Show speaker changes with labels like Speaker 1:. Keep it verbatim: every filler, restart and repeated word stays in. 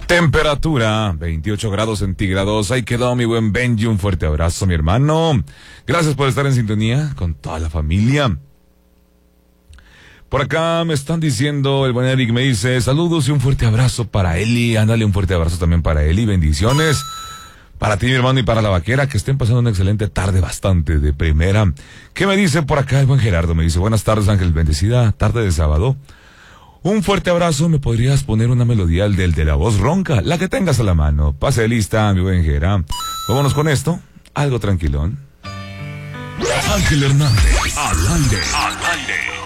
Speaker 1: Temperatura veintiocho grados centígrados. Ahí quedó mi buen Benji. Un fuerte abrazo, mi hermano. Gracias por estar en sintonía con toda la familia. Por acá me están diciendo, el buen Eric me dice, saludos y un fuerte abrazo para Eli. Ándale, un fuerte abrazo también para Eli. Bendiciones para ti, mi hermano, y para la vaquera, que estén pasando una excelente tarde, bastante de primera. ¿Qué me dice por acá el buen Gerardo? Me dice, buenas tardes, Ángel, bendecida tarde de sábado. Un fuerte abrazo. ¿Me podrías poner una melodía del de la voz ronca? La que tengas a la mano. Pase lista, mi buen Gera. Vámonos con esto. Algo tranquilón.
Speaker 2: Ángel Hernández, al aire, al aire.